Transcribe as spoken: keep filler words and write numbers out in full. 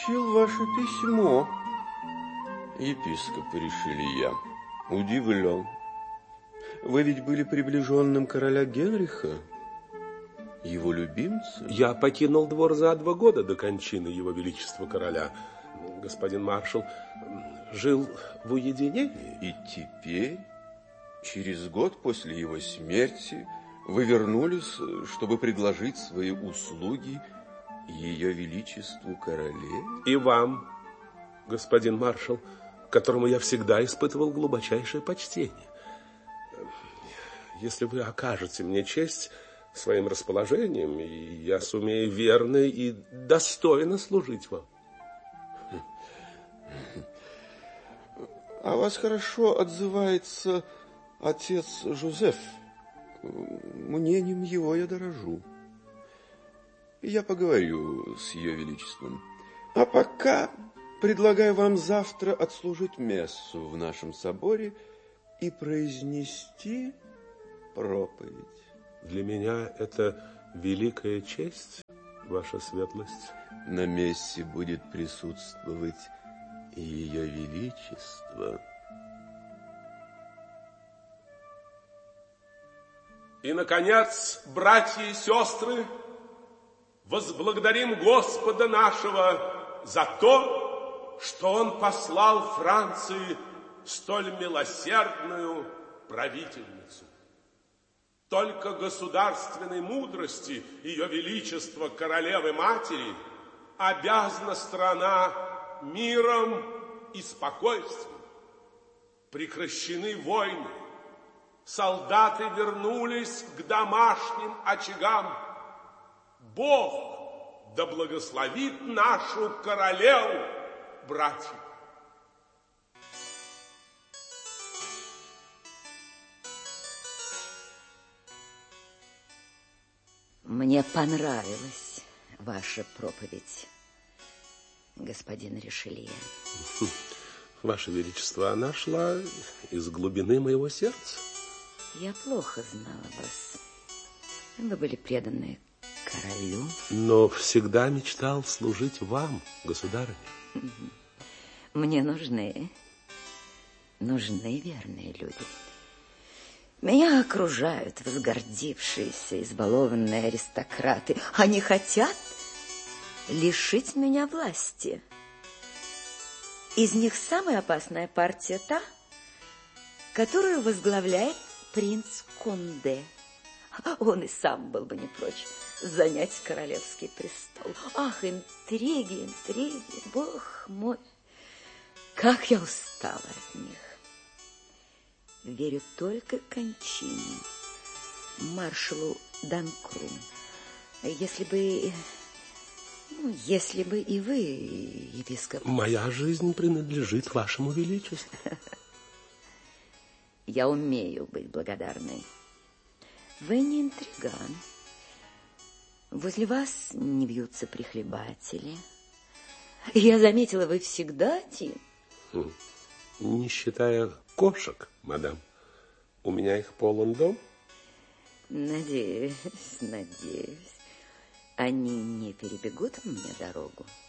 получил ваше письмо, епископ Ришелье. Удивлен. Вы ведь были приближенным короля Генриха, его любимцем? Я покинул двор за два года до кончины его величества короля. Господин маршал жил в уединении. И теперь, через год после его смерти, вы вернулись, чтобы предложить свои услуги ее величеству королеве? И вам, господин маршал, которому я всегда испытывал глубочайшее почтение. Если вы окажете мне честь своим расположением, я сумею верно и достойно служить вам. О вас хорошо отзывается отец Жозеф. Мнением его я дорожу. Я поговорю с ее величеством. А пока предлагаю вам завтра отслужить мессу в нашем соборе и произнести проповедь. Для меня это великая честь, ваша светлость. На мессе будет присутствовать и ее величество. И, наконец, братья и сестры, возблагодарим Господа нашего за то, что Он послал Франции столь милосердную правительницу. Только государственной мудрости Ее Величества Королевы-Матери обязана страна миром и спокойствием. Прекращены войны, солдаты вернулись к домашним очагам. Бог да благословит нашу королеву, братья. Мне понравилась ваша проповедь, господин Ришелье. Ваше Величество, она шла из глубины моего сердца. Я плохо знала вас. Вы были преданы королю. Но всегда мечтал служить вам, государыня. Мне нужны, нужны верные люди. Меня окружают возгордившиеся, избалованные аристократы. Они хотят лишить меня власти. Из них самая опасная партия та, которую возглавляет принц Конде. Он и сам был бы не прочь занять королевский престол. Ах, интриги, интриги, бог мой, как я устала от них. Верю только кончине маршалу Данкру. Если бы, ну, если бы и вы, епископ... Моя жизнь принадлежит вашему величеству. Я умею быть благодарной. Вы не интриган. Возле вас не вьются прихлебатели. Я заметила, вы всегда один. Хм. Не считая кошек, мадам. У меня их полон дом. Надеюсь, надеюсь. Они не перебегут мне дорогу?